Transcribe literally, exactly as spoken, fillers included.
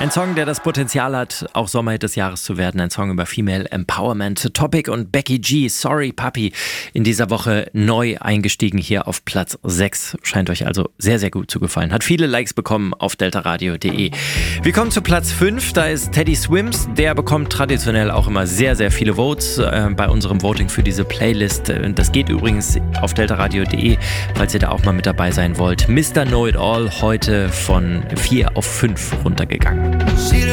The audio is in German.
Ein Song, der das Potenzial hat, auch Sommerhit des Jahres zu werden. Ein Song über Female Empowerment. Topic und Becky G, Sorry Papi, in dieser Woche neu eingestiegen hier auf Platz sechs. Scheint euch also sehr, sehr gut zu gefallen. Hat viele Likes bekommen auf deltaradio punkt de. Wir kommen zu Platz fünf. Da ist Teddy Swims. Der bekommt traditionell auch immer sehr, sehr viele Votes äh, bei unserem Voting für diese Playlist. Das geht übrigens auf deltaradio punkt de, falls ihr da auch mal mit dabei sein wollt. Mister Know It All heute von vier auf fünf runtergegangen.